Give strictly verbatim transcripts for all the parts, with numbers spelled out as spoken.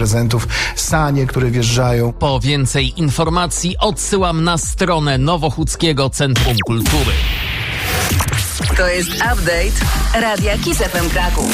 prezentów, sanie, które wjeżdżają. Po więcej informacji odsyłam na stronę Nowochódzkiego Centrum Kultury. To jest update Radia Kiss F M Kraków.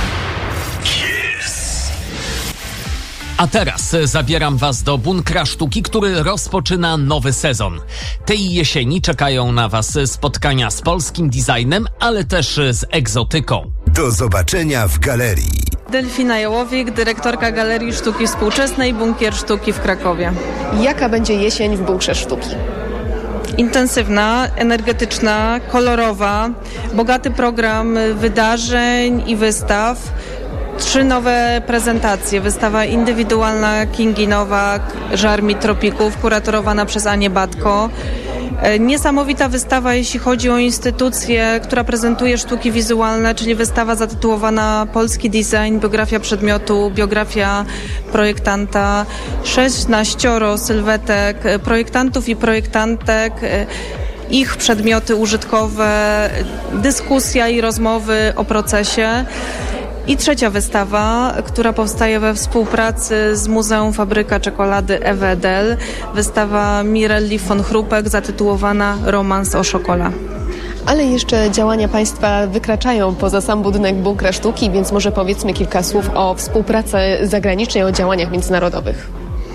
A teraz zabieram Was do Bunkra Sztuki, który rozpoczyna nowy sezon. Tej jesieni czekają na Was spotkania z polskim designem, ale też z egzotyką. Do zobaczenia w galerii. Delfina Jołowik, dyrektorka Galerii Sztuki Współczesnej Bunkier Sztuki w Krakowie. Jaka będzie jesień w Bunkrze Sztuki? Intensywna, energetyczna, kolorowa, bogaty program wydarzeń i wystaw. Trzy nowe prezentacje. Wystawa indywidualna Kingi Nowak, Żar mi tropików, kuratorowana przez Anię Batko. Niesamowita wystawa, jeśli chodzi o instytucję, która prezentuje sztuki wizualne, czyli wystawa zatytułowana Polski Design, biografia przedmiotu, biografia projektanta, szesnaścioro sylwetek projektantów i projektantek, ich przedmioty użytkowe, dyskusja i rozmowy o procesie. I trzecia wystawa, która powstaje we współpracy z Muzeum Fabryka Czekolady Ewedel. Wystawa Mirelli von Chrupek zatytułowana Romans o Szokola. Ale jeszcze działania Państwa wykraczają poza sam budynek Bunkra Sztuki, więc może powiedzmy kilka słów o współpracy zagranicznej, o działaniach międzynarodowych.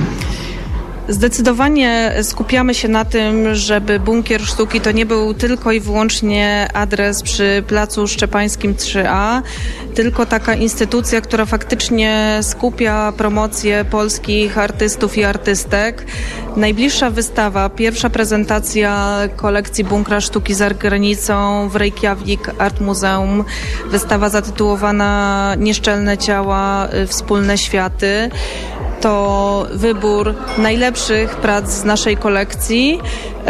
Zdecydowanie skupiamy się na tym, żeby Bunkier Sztuki to nie był tylko i wyłącznie adres przy Placu Szczepańskim trzy A, tylko taka instytucja, która faktycznie skupia promocję polskich artystów i artystek. Najbliższa wystawa, pierwsza prezentacja kolekcji Bunkra Sztuki za granicą w Reykjavik Art Museum. Wystawa zatytułowana Nieszczelne ciała, wspólne światy. To wybór najlepszych prac z naszej kolekcji.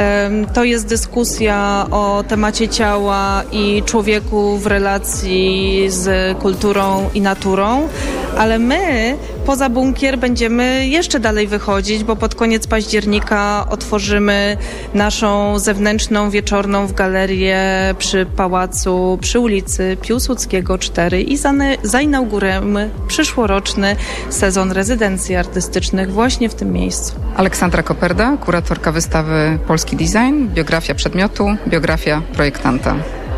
To jest dyskusja o temacie ciała i człowieku w relacji z kulturą i naturą, ale my poza bunkier będziemy jeszcze dalej wychodzić, bo pod koniec października otworzymy naszą zewnętrzną, wieczorną w galerię przy pałacu, przy ulicy Piłsudskiego cztery i zainaugurujemy przyszłoroczny sezon rezydencji artystycznych właśnie w tym miejscu. Aleksandra Koperda, kuratorka wystawy Polski Design, biografia przedmiotu, biografia projektanta.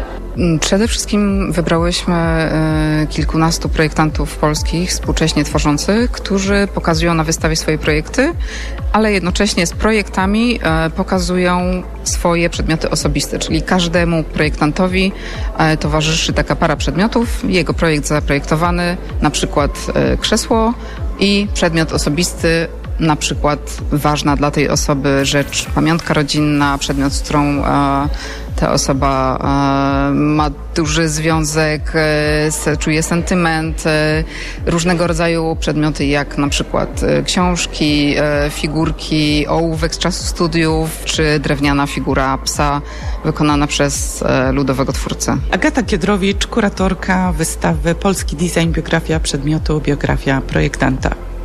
Przede wszystkim wybrałyśmy e, kilkunastu projektantów polskich, współcześnie tworzących, którzy pokazują na wystawie swoje projekty, ale jednocześnie z projektami e, pokazują swoje przedmioty osobiste, czyli każdemu projektantowi e, towarzyszy taka para przedmiotów, jego projekt zaprojektowany, na przykład e, krzesło i przedmiot osobisty, na przykład ważna dla tej osoby rzecz, pamiątka rodzinna, przedmiot, z którą e, ta osoba e, ma duży związek, e, czuje sentyment, e, różnego rodzaju przedmioty, jak na przykład e, książki, e, figurki, ołówek z czasu studiów, czy drewniana figura psa wykonana przez e, ludowego twórcę. Agata Kiedrowicz, kuratorka wystawy Polski Design, biografia przedmiotu, biografia projektanta.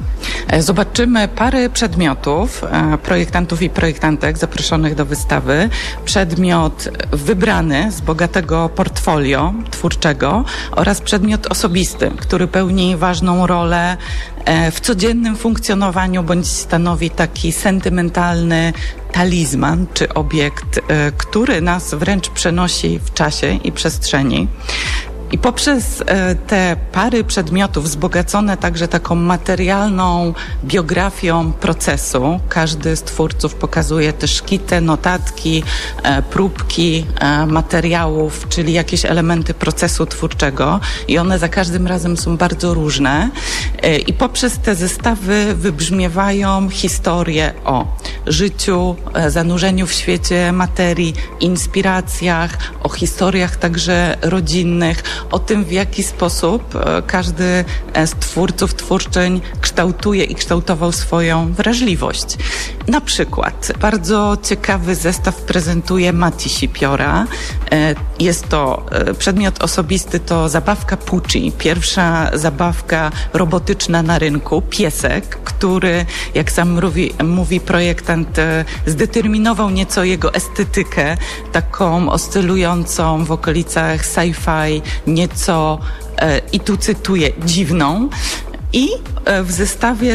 Zobaczymy pary przedmiotów, projektantów i projektantek zaproszonych do wystawy. Przedmiot wybrany z bogatego portfolio twórczego oraz przedmiot osobisty, który pełni ważną rolę w codziennym funkcjonowaniu bądź stanowi taki sentymentalny talizman czy obiekt, który nas wręcz przenosi w czasie i przestrzeni. I poprzez te pary przedmiotów wzbogacone także taką materialną biografią procesu, każdy z twórców pokazuje też szkicę, notatki, próbki materiałów, czyli jakieś elementy procesu twórczego i one za każdym razem są bardzo różne i poprzez te zestawy wybrzmiewają historie o życiu, zanurzeniu w świecie materii, inspiracjach, o historiach także rodzinnych, o tym, w jaki sposób każdy z twórców, twórczyń kształtuje i kształtował swoją wrażliwość. Na przykład bardzo ciekawy zestaw prezentuje Mati Sipiora. Jest to przedmiot osobisty, to zabawka Pucci, pierwsza zabawka robotyczna na rynku, piesek, który, jak sam mówi, mówi projektant, zdeterminował nieco jego estetykę, taką oscylującą w okolicach sci-fi, nieco, i tu cytuję, dziwną. i w zestawie